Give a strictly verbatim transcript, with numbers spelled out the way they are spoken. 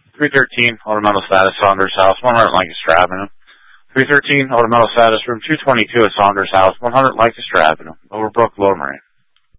three thirteen, ornamental status, Saunders House, one hundred Lancaster Avenue. three thirteen, ornamental status, room two twenty-two at Saunders House, one hundred Lancaster Avenue, Overbrook, Lower Marine.